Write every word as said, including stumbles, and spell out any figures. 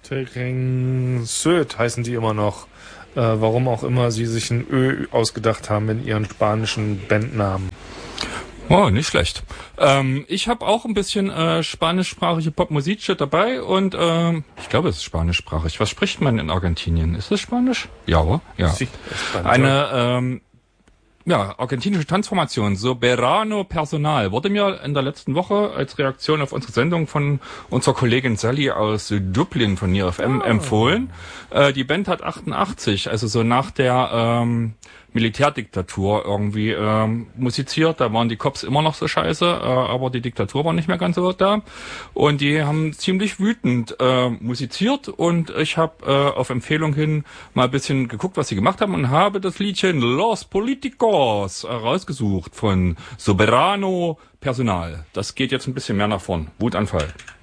Terengsöd heißen die immer noch. Äh, warum auch immer sie sich ein Ö ausgedacht haben in ihren spanischen Bandnamen. Oh, nicht schlecht. Ähm, ich habe auch ein bisschen äh, spanischsprachige Popmusik-Shit dabei und ähm, ich glaube, es ist spanischsprachig. Was spricht man in Argentinien? Ist es Spanisch? Ja, ja. Eine ähm, ja, argentinische Tanzformation, Soberano Personal, wurde mir in der letzten Woche als Reaktion auf unsere Sendung von unserer Kollegin Sally aus Dublin von N I R F M oh. empfohlen. Äh, die Band hat achtundachtzig, also so nach der ähm, Militärdiktatur irgendwie ähm, musiziert. Da waren die Cops immer noch so scheiße, äh, aber die Diktatur war nicht mehr ganz so da. Und die haben ziemlich wütend äh, musiziert und ich habe äh, auf Empfehlung hin mal ein bisschen geguckt, was sie gemacht haben und habe das Liedchen Los Politicos äh, rausgesucht von Soberano Personal. Das geht jetzt ein bisschen mehr nach vorn. Wutanfall.